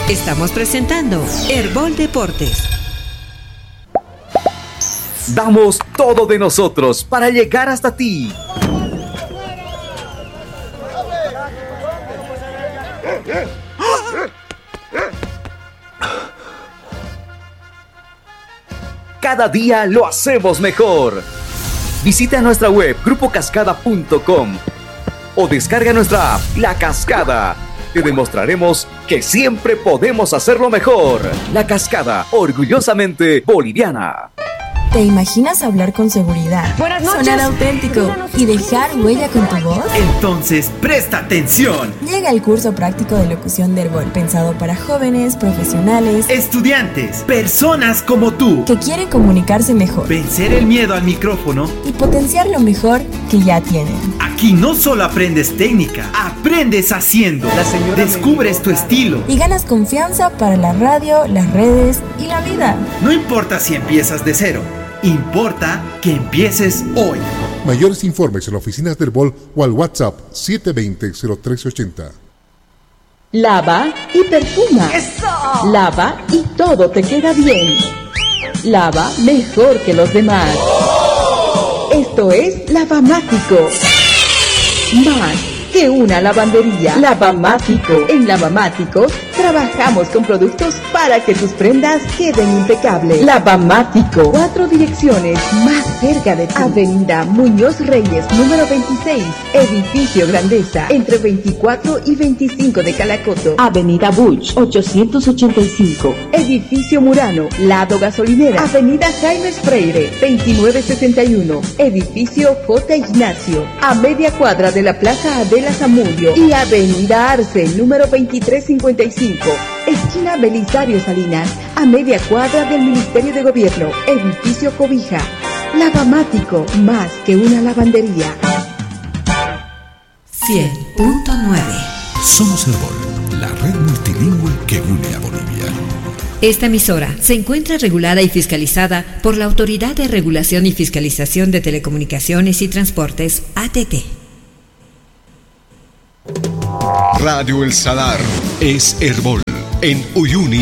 Estamos presentando Herbol Deportes. Damos todo de nosotros para llegar hasta ti. Cada día lo hacemos mejor. Visita nuestra web grupocascada.com o descarga nuestra app La Cascada. Te demostraremos que siempre podemos hacerlo mejor. La Cascada, orgullosamente boliviana. ¿Te imaginas hablar con seguridad, sonar auténtico y dejar huella con tu voz? Entonces, presta atención. Llega el curso práctico de locución de Herbol, pensado para jóvenes, profesionales, estudiantes, personas como tú, que quieren comunicarse mejor, vencer el miedo al micrófono y potenciar lo mejor que ya tienen. Aquí no solo aprendes técnica, aprendes haciendo. Descubres tu estilo y ganas confianza para la radio, las redes y la vida. No importa si empiezas de cero, importa que empieces hoy. Mayores informes en oficinas del Herbol o al WhatsApp 720-0380. Lava y perfuma. ¡Eso! Lava y todo te queda bien. Lava mejor que los demás. ¡Oh! Esto es Lavamático. Más que una lavandería. Lavamático. En Lavamático trabajamos con productos para que tus prendas queden impecables. Lavamático. 4 direcciones más cerca de ti. Avenida Muñoz Reyes, número 26. Edificio Grandeza, entre 24 y 25 de Calacoto. Avenida Buch, 885. Edificio Murano, lado gasolinera. Avenida Jaime Freire, 2961. Edificio J. Ignacio, a media cuadra de la Plaza Adela Zamudio. Y Avenida Arce, número 2355. Esquina Belisario Salinas, a media cuadra del Ministerio de Gobierno. Edificio Cobija. Lavamático, más que una lavandería. 100.9. Somos Herbol, la red multilingüe que une a Bolivia. Esta emisora se encuentra regulada y fiscalizada por la Autoridad de Regulación y Fiscalización de Telecomunicaciones y Transportes, ATT. Radio El Salar es Herbol en Uyuni.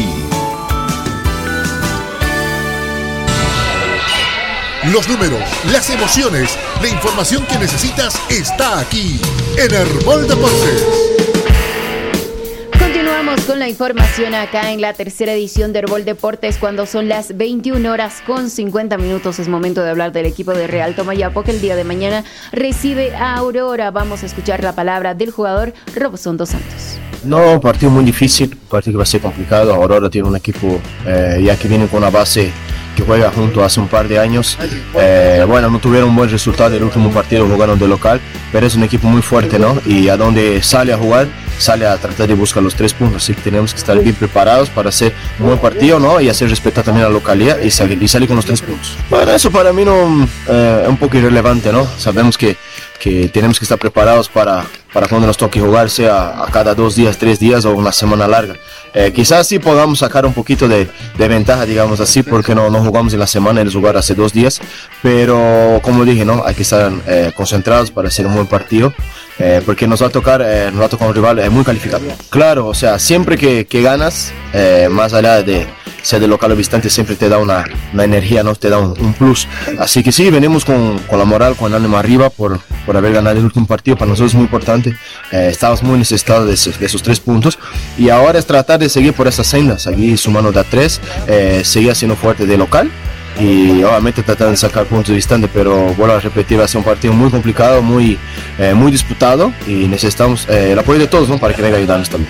Los números, las emociones, la información que necesitas está aquí en Herbol Deportes. Continuamos con la información acá en la tercera edición de Herbol Deportes, cuando son las 21:50. Es momento de hablar del equipo de Real Tomayapo, que el día de mañana recibe a Aurora. Vamos a escuchar la palabra del jugador Robson dos Santos. No, un partido muy difícil, un partido que va a ser complicado. Aurora tiene un equipo ya que viene con una base que juega junto hace un par de años. Bueno, no tuvieron un buen resultado el último partido, jugaron de local, pero es un equipo muy fuerte, ¿no? Y a donde sale a jugar, sale a tratar de buscar los 3 puntos, así que tenemos que estar bien preparados para hacer un buen partido, ¿no? Y hacer respetar también la localidad y salir con los 3 puntos. Bueno, eso para mí no es un poco irrelevante, ¿no? Sabemos que tenemos que estar preparados para cuando nos toque jugar, sea a cada 2 días, 3 días o una semana larga. Quizás sí podamos sacar un poquito de ventaja, digamos así, porque no jugamos en la semana, en el lugar hace 2 días, pero como dije, ¿no? Hay que estar concentrados para hacer un buen partido, porque nos va a tocar un rival muy calificado. Claro, o sea, siempre que ganas, más allá de ser de local o visitante, siempre te da una energía, ¿no? Te da un plus. Así que sí, venimos con la moral, con el ánimo arriba por haber ganado el último partido. Para nosotros es muy importante. Estamos muy necesitados de esos 3 puntos. Y ahora es tratar de seguir por esas sendas, seguir sumando de a 3, seguir siendo fuerte de local. Y obviamente tratar de sacar puntos de distante, pero vuelvo a repetir, va a ser un partido muy complicado, muy disputado, y necesitamos el apoyo de todos, ¿no? Para que venga a ayudarnos también.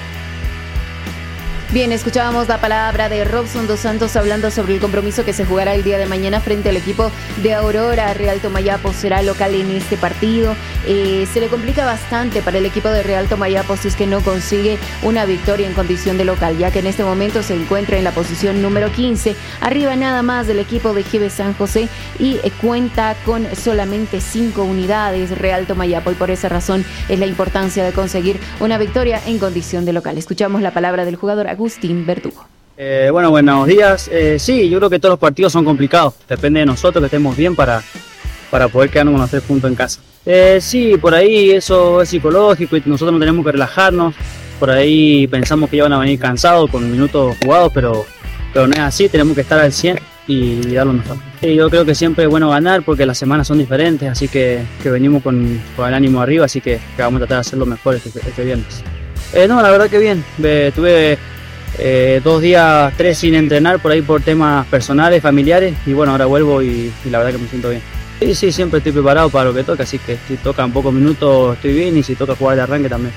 Bien, escuchábamos la palabra de Robson dos Santos hablando sobre el compromiso que se jugará el día de mañana frente al equipo de Aurora. Real Tomayapo será local en este partido. Se le complica bastante para el equipo de Real Tomayapo si es que no consigue una victoria en condición de local, ya que en este momento se encuentra en la posición número 15, arriba nada más del equipo de GB San José, y cuenta con solamente 5 unidades Real Tomayapo, y por esa razón es la importancia de conseguir una victoria en condición de local. Escuchamos la palabra del jugador Agustín Verdugo. Bueno, buenos días. Sí, yo creo que todos los partidos son complicados. Depende de nosotros que estemos bien para poder quedarnos con los 3 puntos en casa. Sí, por ahí eso es psicológico y nosotros no tenemos que relajarnos. Por ahí pensamos que iban a venir cansados con minutos jugados, pero no es así, tenemos que estar al 100 y dar lo mejor. Y yo creo que siempre es bueno ganar porque las semanas son diferentes, así que venimos con el ánimo arriba, así que vamos a tratar de hacer lo mejor este viernes. No, la verdad que bien, tuve 2 días, 3 sin entrenar por ahí por temas personales, familiares, y bueno, ahora vuelvo y la verdad que me siento bien. Sí, siempre estoy preparado para lo que toca, así que si tocan pocos minutos estoy bien y si toca jugar de arranque también.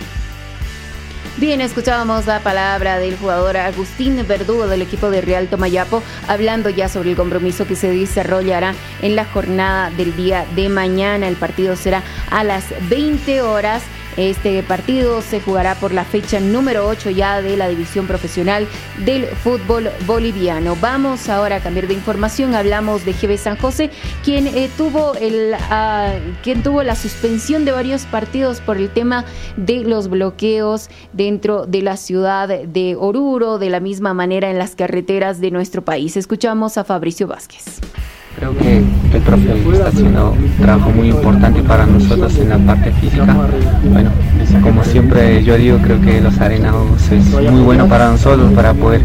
Bien, escuchábamos la palabra del jugador Agustín Verdugo del equipo de Real Tomayapo, hablando ya sobre el compromiso que se desarrollará en la jornada del día de mañana. El partido será a las 20 horas. Este partido se jugará por la fecha número 8 ya de la división profesional del fútbol boliviano. Vamos ahora a cambiar de información. Hablamos de GB San José, quien tuvo la suspensión de varios partidos por el tema de los bloqueos dentro de la ciudad de Oruro, de la misma manera en las carreteras de nuestro país. Escuchamos a Fabricio Vázquez. Creo que el profe está haciendo un trabajo muy importante para nosotros en la parte física. Bueno, como siempre yo digo, creo que los arenados es muy bueno para nosotros para poder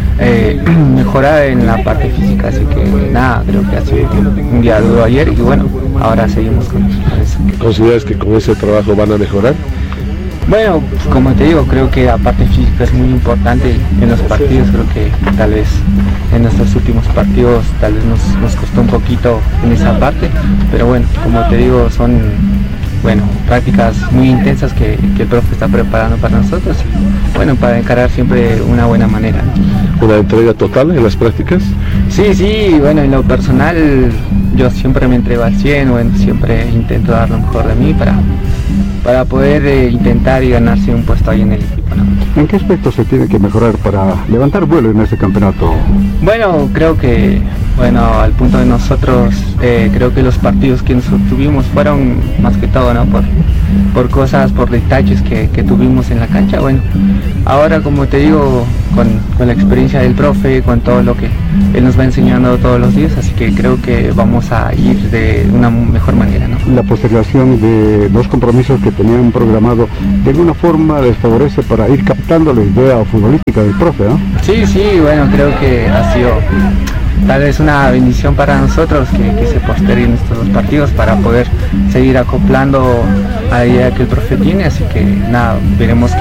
mejorar en la parte física. Así que nada, creo que ha sido un día duro ayer y bueno, ahora seguimos con eso. ¿Consideras que con ese trabajo van a mejorar? Bueno, como te digo, creo que la parte física es muy importante en los partidos. Creo que tal vez en nuestros últimos partidos tal vez nos costó un poquito en esa parte, pero bueno, como te digo, son prácticas muy intensas que el profe está preparando para nosotros y bueno, para encarar siempre una buena manera. ¿Una entrega total en las prácticas? Sí, bueno, en lo personal yo siempre me entrego al 100, bueno, siempre intento dar lo mejor de mí para poder intentar y ganarse un puesto ahí en el equipo, ¿no? ¿En qué aspecto se tiene que mejorar para levantar vuelo en este campeonato? Bueno, creo que al punto de nosotros, creo que los partidos que nosotros tuvimos fueron más que todo, ¿no? Por cosas, por detalles que tuvimos en la cancha. Bueno, ahora como te digo, con la experiencia del profe, con todo lo que él nos va enseñando todos los días, así que creo que vamos a ir de una mejor manera, ¿no? La postergación de 2 compromisos que tenían programado, ¿de alguna forma les favorece para ir captando la idea futbolística del profe, ¿no? Sí, bueno, creo que ha sido tal vez una bendición para nosotros que se posterguen estos 2 partidos para poder seguir acoplando a la idea que el profe tiene, así que nada, veremos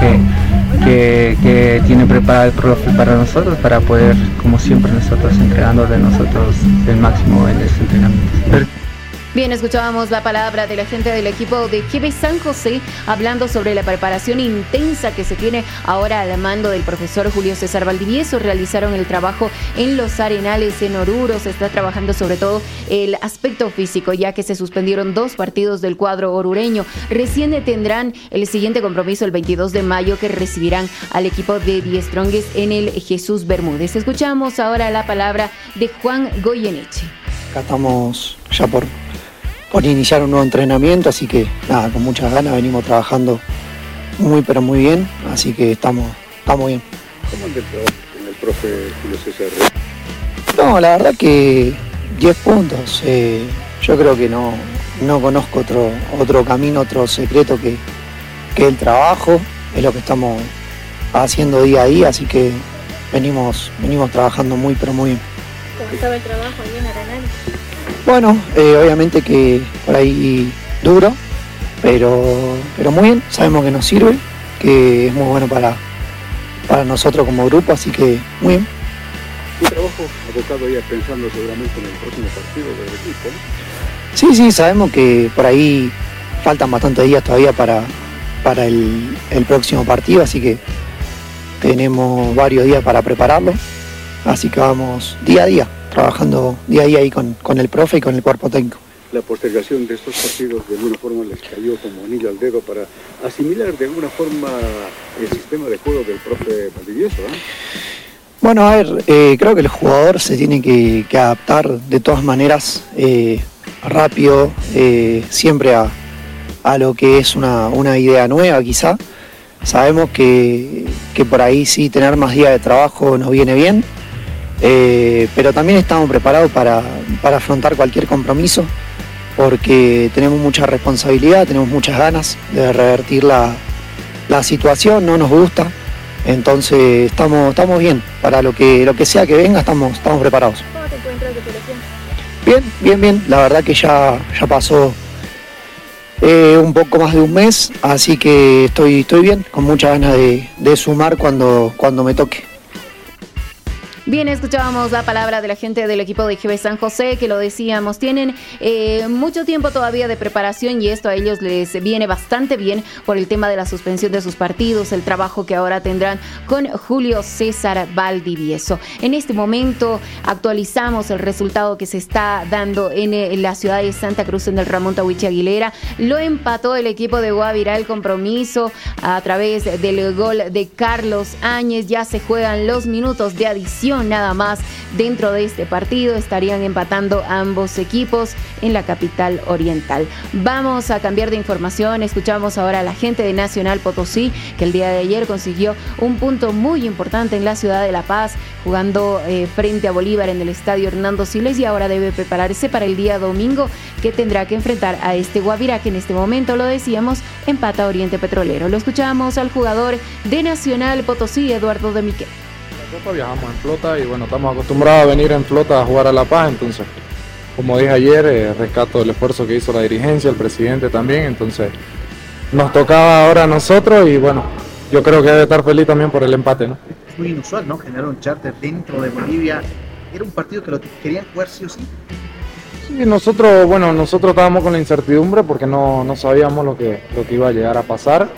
que tiene preparado el profe para nosotros para poder, como siempre nosotros, entregando de nosotros el máximo en este entrenamiento. Bien, escuchábamos la palabra de la gente del equipo de GB San José hablando sobre la preparación intensa que se tiene ahora al mando del profesor Julio César Valdivieso. Realizaron el trabajo en los arenales en Oruro. Se está trabajando sobre todo el aspecto físico, ya que se suspendieron 2 partidos del cuadro orureño. Recién tendrán el siguiente compromiso el 22 de mayo que recibirán al equipo de Die Strongest en el Jesús Bermúdez. Escuchamos ahora la palabra de Juan Goyeneche. Acá estamos ya por iniciar un nuevo entrenamiento, así que nada, con muchas ganas, venimos trabajando muy pero muy bien, así que estamos bien. ¿Cómo anda el trabajo con el profe Julio César? No, la verdad que 10 puntos, yo creo que no conozco otro camino, otro secreto que el trabajo, es lo que estamos haciendo día a día, así que venimos trabajando muy pero muy bien. ¿Cómo estaba el trabajo ahí en Arenal? Bueno, obviamente que por ahí duro, pero muy bien, sabemos que nos sirve, que es muy bueno para nosotros como grupo, así que muy bien. Un trabajo abocado ya pensando seguramente en el próximo partido del equipo, ¿no? Sí, sabemos que por ahí faltan bastantes días todavía para el próximo partido, así que tenemos varios días para prepararlo, así que vamos día a día, trabajando día a día ahí con el profe y con el cuerpo técnico. La postergación de estos partidos de alguna forma les cayó como anillo al dedo para asimilar de alguna forma el sistema de juego del profe Valdivieso, ¿no? Bueno, a ver, creo que el jugador se tiene que adaptar de todas maneras rápido, siempre a lo que es una idea nueva quizá. Sabemos que por ahí sí tener más días de trabajo nos viene bien, pero también estamos preparados para afrontar cualquier compromiso, porque tenemos mucha responsabilidad, tenemos muchas ganas de revertir la la situación, no nos gusta. Entonces estamos bien, para lo que sea que venga estamos preparados. ¿Cómo te encuentras de tu lesión? Bien, la verdad que ya pasó un poco más de un mes, así que estoy bien, con muchas ganas de sumar cuando me toque. Bien, escuchábamos la palabra de la gente del equipo de IGB San José, que lo decíamos, tienen mucho tiempo todavía de preparación y esto a ellos les viene bastante bien por el tema de la suspensión de sus partidos, el trabajo que ahora tendrán con Julio César Valdivieso. En este momento actualizamos el resultado que se está dando en la ciudad de Santa Cruz, en el Ramón Tahuichi Aguilera. Lo empató el equipo de Guavirá, el compromiso a través del gol de Carlos Áñez. Ya se juegan los minutos de adición nada más dentro de este partido. Estarían empatando ambos equipos en la capital oriental. Vamos a cambiar de información. Escuchamos ahora a la gente de Nacional Potosí, que el día de ayer consiguió un punto muy importante en la ciudad de La Paz, jugando frente a Bolívar en el estadio Hernando Siles, y ahora debe prepararse para el día domingo, que tendrá que enfrentar a este Guavirá, que en este momento, lo decíamos, empata a Oriente Petrolero. Lo escuchamos al jugador de Nacional Potosí, Eduardo de Miquel. Viajamos en flota y bueno, estamos acostumbrados a venir en flota a jugar a La Paz, entonces, como dije ayer, rescato el esfuerzo que hizo la dirigencia, el presidente también, entonces nos tocaba ahora a nosotros y bueno, yo creo que debe estar feliz también por el empate, ¿no? Es muy inusual, ¿no? Generar un charter dentro de Bolivia. ¿Era un partido que lo querían jugar sí o sí? Sí, nosotros estábamos con la incertidumbre porque no sabíamos lo que iba a llegar a pasar.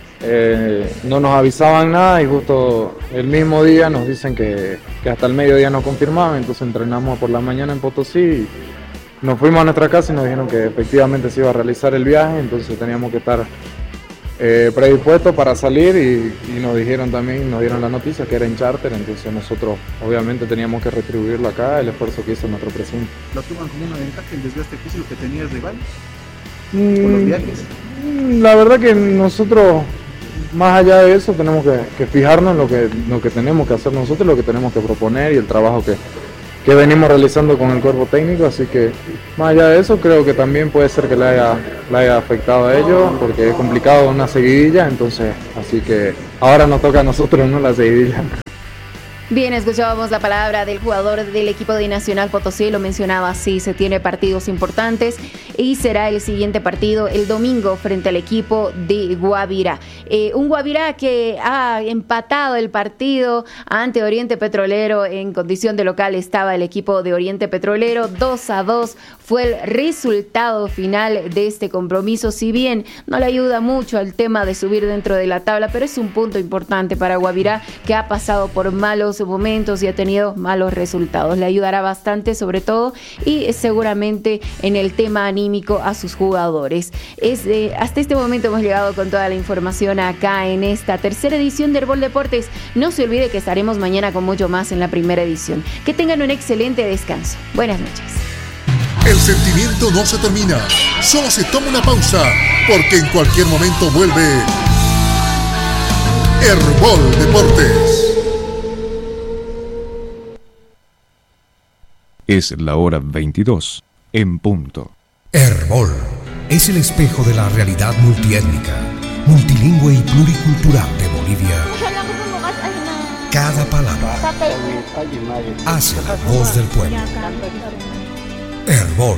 No nos avisaban nada y justo el mismo día nos dicen que hasta el mediodía no confirmaban, entonces entrenamos por la mañana en Potosí y nos fuimos a nuestra casa y nos dijeron que efectivamente se iba a realizar el viaje, entonces teníamos que estar predispuestos para salir y nos dijeron también, nos dieron la noticia que era en charter, entonces nosotros obviamente teníamos que retribuirlo acá, el esfuerzo que hizo nuestro presidente. ¿Lo toman como una ventaja el desgaste físico que tenía el rival por los viajes? La verdad que nosotros, más allá de eso, tenemos que fijarnos en lo que tenemos que hacer nosotros, lo que tenemos que proponer y el trabajo que venimos realizando con el cuerpo técnico, así que más allá de eso creo que también puede ser que le haya afectado a ellos, porque es complicado una seguidilla, entonces así que ahora nos toca a nosotros, no la seguidilla. Bien, escuchábamos la palabra del jugador del equipo de Nacional Potosí, lo mencionaba, sí, se tiene partidos importantes y será el siguiente partido el domingo frente al equipo de Guavirá. Un Guavirá que ha empatado el partido ante Oriente Petrolero. En condición de local estaba el equipo de Oriente Petrolero, 2-2 fue el resultado final de este compromiso, si bien no le ayuda mucho al tema de subir dentro de la tabla, pero es un punto importante para Guavirá, que ha pasado por malos momentos y ha tenido malos resultados. Le ayudará bastante, sobre todo, y seguramente en el tema anímico a sus jugadores. Hasta este momento hemos llegado con toda la información acá en esta tercera edición de Herbol Deportes. No se olvide que estaremos mañana con mucho más en la primera edición. Que tengan un excelente descanso. Buenas noches. El sentimiento no se termina, solo se toma una pausa, porque en cualquier momento vuelve Herbol Deportes. Es la hora 22, en punto. Herbol es el espejo de la realidad multiétnica, multilingüe y pluricultural de Bolivia. Cada palabra hace la voz del pueblo. Herbol,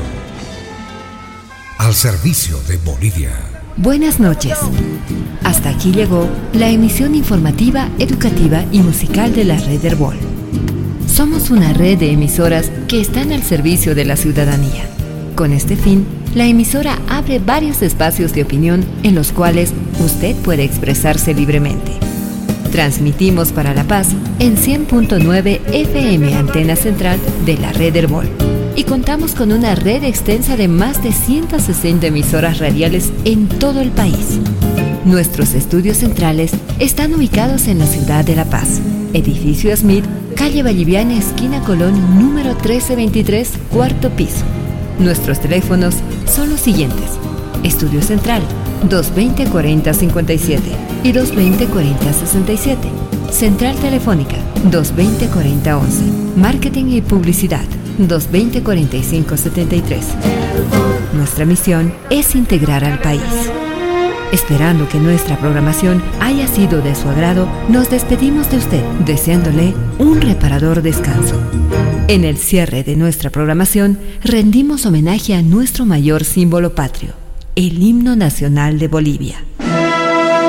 al servicio de Bolivia. Buenas noches. Hasta aquí llegó la emisión informativa, educativa y musical de la red Herbol. Somos una red de emisoras que están al servicio de la ciudadanía. Con este fin, la emisora abre varios espacios de opinión en los cuales usted puede expresarse libremente. Transmitimos para La Paz en 100.9 FM Antena Central de la red Herbol. Y contamos con una red extensa de más de 160 emisoras radiales en todo el país. Nuestros estudios centrales están ubicados en la ciudad de La Paz, Edificio Smith, calle Valliviana, esquina Colón, número 1323, cuarto piso. Nuestros teléfonos son los siguientes: Estudio Central, 220-4057 y 220-4067. Central Telefónica, 220-4011. Marketing y Publicidad, 220-4573. Nuestra misión es integrar al país. Esperando que nuestra programación haya sido de su agrado, nos despedimos de usted, deseándole un reparador descanso. En el cierre de nuestra programación, rendimos homenaje a nuestro mayor símbolo patrio, el himno nacional de Bolivia.